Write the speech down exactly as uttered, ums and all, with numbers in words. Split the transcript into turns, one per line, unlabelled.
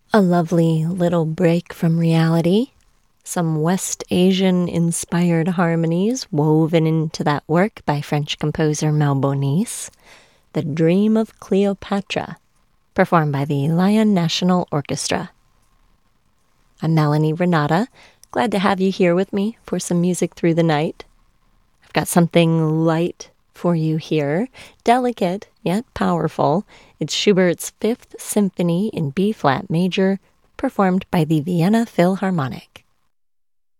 A lovely little break from reality. Some West Asian-inspired harmonies woven into that work by French composer Malbonis. The Dream of Cleopatra, performed by the Lion National Orchestra. I'm Melanie Renata. Glad to have you here with me for some music through the night. I've got something light for you here, delicate yet powerful. It's Schubert's Fifth Symphony in B-flat major, performed by the Vienna Philharmonic.